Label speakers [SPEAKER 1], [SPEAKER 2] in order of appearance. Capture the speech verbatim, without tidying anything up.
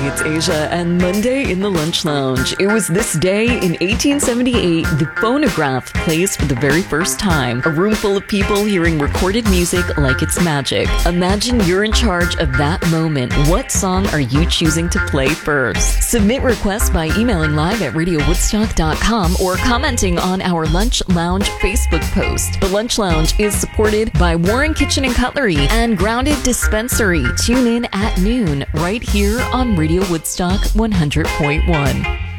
[SPEAKER 1] it's Asia and Monday in the Lunch Lounge. It was this day in eighteen seventy-eight the phonograph plays for the very first time. A room full of people hearing recorded music like it's magic. Imagine you're in charge of that moment. What song are you choosing to play first? Submit requests by emailing live at radio woodstock dot com or commenting on our Lunch Lounge Facebook post. The Lunch Lounge is supported by Warren Kitchen and Cutlery and Grounded Dispensary. Tune in at noon right here on Radio Woodstock one hundred point one.